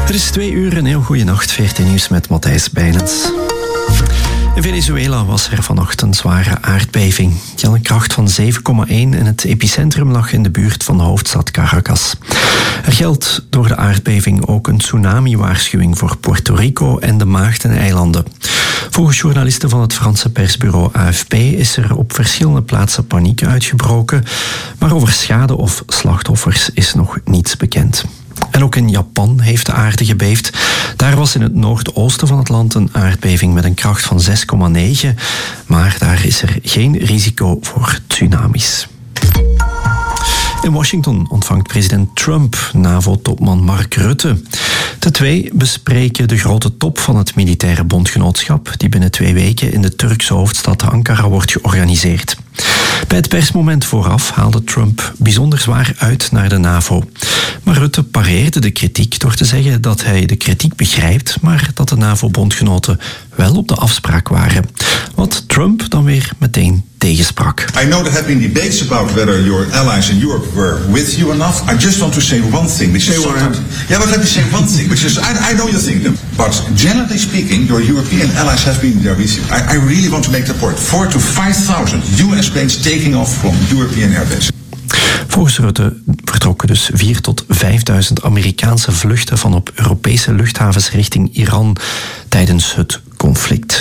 Het is 2 uur, een heel goede nacht. 14 nieuws met Matthijs Bijlens. In Venezuela was er vanochtend een zware aardbeving. Die had een kracht van 7,1 en het epicentrum lag in de buurt van de hoofdstad Caracas. Er geldt door de aardbeving ook een tsunami-waarschuwing voor Puerto Rico en de Maagdeneilanden. Volgens journalisten van het Franse persbureau AFP is er op verschillende plaatsen paniek uitgebroken, maar over schade of slachtoffers is nog niets bekend. En ook in Japan heeft de aarde gebeefd. Daar was in het noordoosten van het land een aardbeving met een kracht van 6,9. Maar daar is er geen risico voor tsunamis. In Washington ontvangt president Trump NAVO-topman Mark Rutte. De twee bespreken de grote top van het militaire bondgenootschap die binnen 2 weken in de Turkse hoofdstad Ankara wordt georganiseerd. Bij het persmoment vooraf haalde Trump bijzonder zwaar uit naar de NAVO. Maar Rutte pareerde de kritiek door te zeggen dat hij de kritiek begrijpt, maar dat de NAVO-bondgenoten wel op de afspraak waren. Wat Trump dan weer meteen tegensprak. I know there have been debates about whether your allies in Europe were with you enough. I just want to say one thing, which is yeah, but let me say one thing, which is I know you think them, but generally speaking, your European allies have been there with you. I really want to make the point: 4,000 to 5,000 US planes taking off from European airbases. Volgens Rutte vertrokken dus 4.000 tot 5.000 Amerikaanse vluchten van op Europese luchthavens richting Iran tijdens het conflict.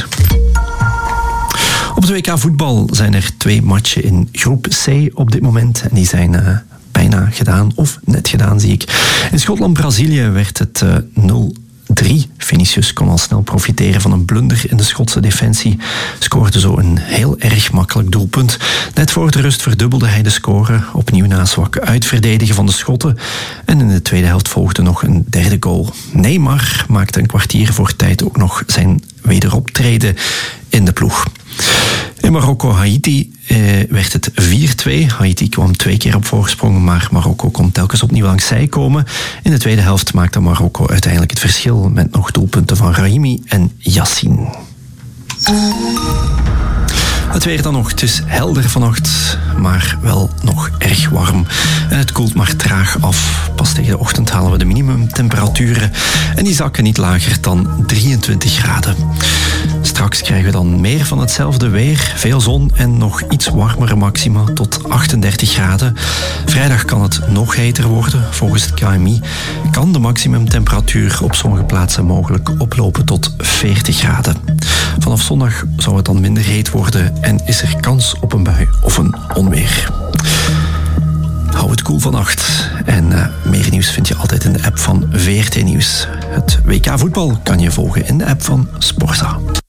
Op het WK voetbal zijn er 2 matchen in groep C op dit moment. En die zijn bijna gedaan, of net gedaan zie ik. In Schotland-Brazilië werd het 0-3. Vinicius kon al snel profiteren van een blunder in de Schotse defensie. Scoorde zo een heel erg makkelijk doelpunt. Net voor de rust verdubbelde hij de score. Opnieuw na zwak uitverdedigen van de Schotten. En in de tweede helft volgde nog een 3e goal. Neymar maakte een kwartier voor tijd ook nog zijn wederoptreden in de ploeg. In Marokko-Haiti werd het 4-2. Haiti kwam 2 keer op voorsprong, maar Marokko kon telkens opnieuw langs zij komen. In de tweede helft maakte Marokko uiteindelijk het verschil met nog doelpunten van Rahimi en Yassine. Het weer dan nog. Het is helder vannacht, maar wel nog erg warm. En het koelt maar traag af. Pas tegen de ochtend halen we de minimumtemperaturen. En die zakken niet lager dan 23 graden. Straks krijgen we dan meer van hetzelfde weer. Veel zon en nog iets warmere maxima tot 38 graden. Vrijdag kan het nog heter worden. Volgens het KMI kan de maximumtemperatuur op sommige plaatsen mogelijk oplopen tot 40 graden. Vanaf zondag zou het dan minder heet worden en is er kans op een bui of een onweer. Hou het koel vannacht. En meer nieuws vind je altijd in de app van VRT Nieuws. Het WK voetbal kan je volgen in de app van Sporza.